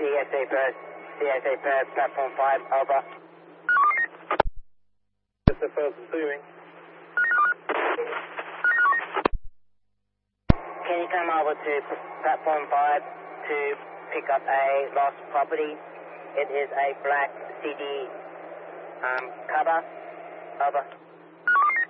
CSA Perth, platform 5, over. SFL pursuing. Can you come over to platform 5 to pick up a lost property? It is a black CD cover, over.